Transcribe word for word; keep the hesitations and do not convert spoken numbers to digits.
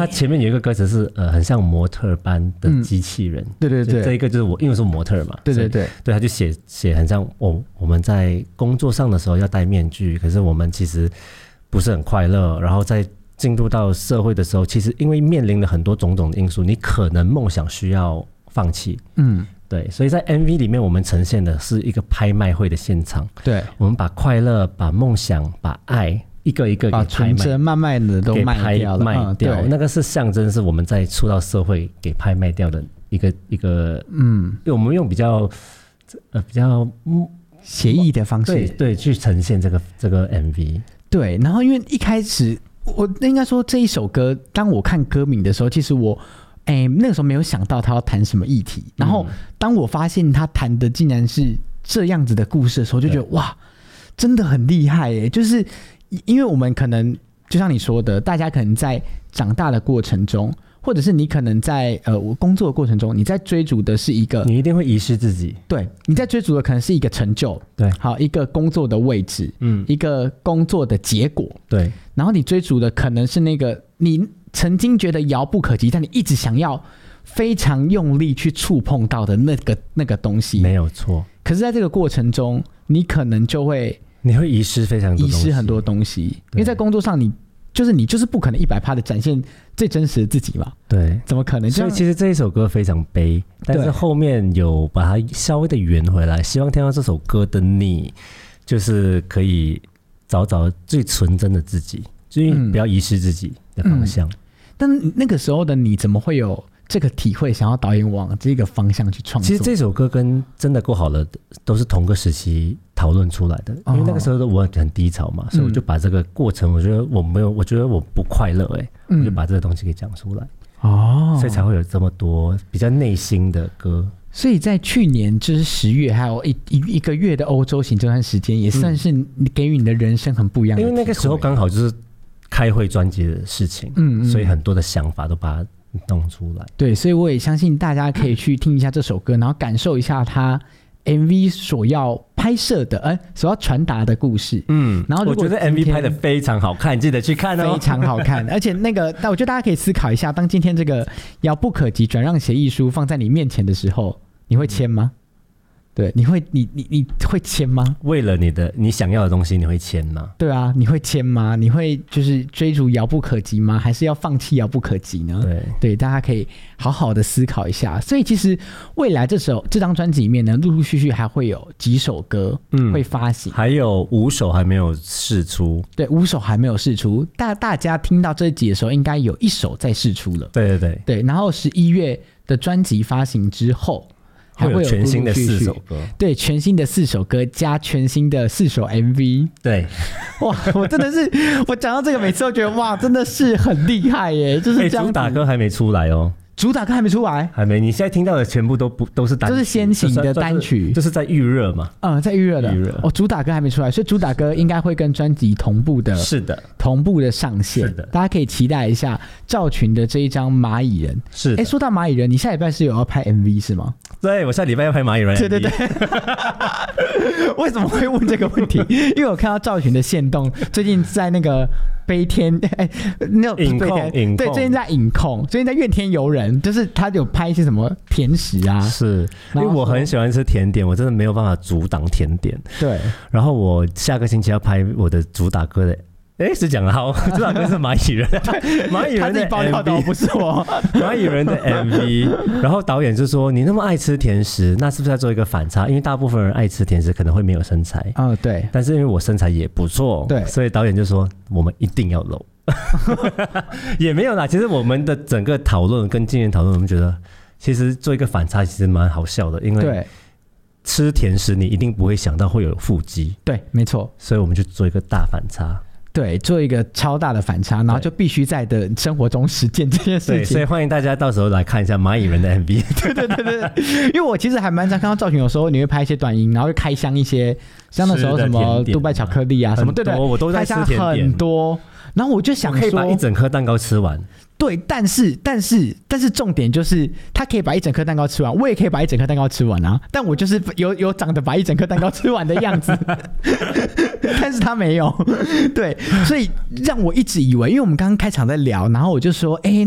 它前面有一个歌词是呃很像模特般的机器人，嗯、 对对对， 这一个就是我因为是模特嘛， 对对对， 对，他就写写很像我、哦、我们在工作上的时候要戴面具，可是我们其实不是很快乐，然后在进入到社会的时候，其实因为面临了很多种种的因素，你可能梦想需要放弃，嗯。对，所以在 M V 里面，我们呈现的是一个拍卖会的现场。对，我们把快乐、把梦想、把爱一个一个给把纯真慢慢的都卖掉了， 卖掉、嗯。那个是象征，是我们在出到社会给拍卖掉的一个一个，嗯，因为我们用比较呃比较写意的方式， 对对，去呈现这个这个 M V。 对，然后因为一开始我应该说这一首歌，当我看歌名的时候，其实我。哎，那个时候没有想到他要谈什么议题，然后当我发现他谈的竟然是这样子的故事的时候，就觉得哇，真的很厉害耶！就是因为我们可能就像你说的，大家可能在长大的过程中，或者是你可能在呃我工作的过程中，你在追逐的是一个， 你一定会遗失自己。 对，你在追逐的可能是一个成就，对，好一个工作的位置，嗯，一个工作的结果，对，然后你追逐的可能是那个你。曾经觉得遥不可及，但你一直想要非常用力去触碰到的那个那个东西， 没有错。 可是在这个过程中，你可能就会你会遗失非常多遗失很多东西，因为在工作上你就是你就是不可能一百趴的展现最真实的自己嘛。对，怎么可能？ 所以其实这一首歌非常悲，但是后面有把它稍微的圆回来，希望听到这首歌的你，就是可以找找最纯真的自己，就是不要遗失自己的方向。嗯嗯， 但那个时候的你怎么会有这个体会，想要导演往这个方向去创作？ 其实这首歌跟真的够好了都是同个时期讨论出来的，因为那个时候的我很低潮嘛，哦、所以我就把这个过程，我觉得我没有，我觉得我不快乐，哎、嗯，我就把这个东西给讲出来，哦，所以才会有这么多比较内心的歌。 所以在去年就是十月，还有一一个月的欧洲行这段时间，也算是给予你的人生很不一样的、嗯。 因为那个时候刚好就是开会专辑的事情，嗯，所以很多的想法都把它弄出来。 对，所以我也相信大家可以去听一下这首歌，然后感受一下它 M V 所要拍摄的，呃，所要传达的故事。嗯，然后我觉得 M V 拍的非常好看，记得去看哦， 非常好看。而且那个，但我觉得大家可以思考一下，当今天这个遥不可及转让协议书放在你面前的时候，你会签吗？嗯，对，你会你你你会签吗？ 为了你的你想要的东西，你会签吗？ 对啊，你会签吗？你会就是追逐遥不可及吗？还是要放弃遥不可及呢？对对，大家可以好好的思考一下。所以其实未来这首这张专辑里面呢，陆陆续续还会有几首歌会发行， 嗯、还有五首还没有释出。 对，五首还没有释出。大大家听到这一集的时候，应该有一首在释出了。 对对对对，然后十一月的专辑发行之后。 还会有全新的四首歌， 对，全新的四首歌加全新的四首 M V， 对， 哇，我真的是，我讲到这个每次都觉得哇，真的是很厉害耶，就是这样。 主打歌还没出来哦， 主打歌还没出来， 还没，你现在听到的全部都不都是单曲， 都是先行的单曲， 就是在预热嘛， 嗯，在预热的，预热哦，主打歌还没出来，所以主打歌应该会跟专辑同步的， 是的， 同步的上线，是的，大家可以期待一下赵群的这一张蚂蚁人。是，哎，说到蚂蚁人，你下礼拜是有要拍 M V 是吗？ 对，我下礼拜要拍蚂蚁人 M V。 对对对为什么会问这个问题？因为我看到赵群的限动最近在那个悲天哎，那影控影控， 对，最近在影控，最近在怨天尤人，就是他有拍一些什么甜食啊， 是因为我很喜欢吃甜点，我真的没有办法阻挡甜点。对，然后我下个星期要拍我的主打歌的。哎，是讲了好，主打歌是蚂蚁人，蚂蚁人的 M V， 他自己爆料的不是我。 蚂蚁人的 M V， 然后导演就说：“你那么爱吃甜食，那是不是要做一个反差？因为大部分人爱吃甜食可能会没有身材。 哦，对。 但是因为我身材也不错，对，所以导演就说我们一定要露。也没有啦，其实我们的整个讨论跟经验讨论，我们觉得其实做一个反差其实蛮好笑的，因为吃甜食你一定不会想到会有腹肌， 对，没错， 所以我们就做一个大反差。” 对，做一个超大的反差，然后就必须在的生活中实践这件事情。 对，所以欢迎大家到时候来看一下蚂蚁人的 M V。 对对对对，因为我其实还蛮常看到赵群，有时候你会拍一些短音，然后会开箱一些，像那时候什么杜拜巧克力啊什么，对对， 我都在吃甜点， 很多。然后我就想说， 可以把一整颗蛋糕吃完。 对，但是但是但是重点就是他可以把一整颗蛋糕吃完，我也可以把一整颗蛋糕吃完啊，但我就是有有长得把一整颗蛋糕吃完的样子，但是他没有，对，所以让我一直以为，因为我们刚刚开场在聊，然后我就说，哎。